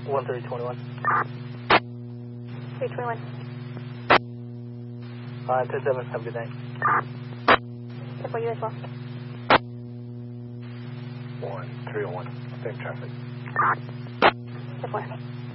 1321. 321. 10-7, have a good night. 10-4, you as well. 1301, same traffic. 10-4.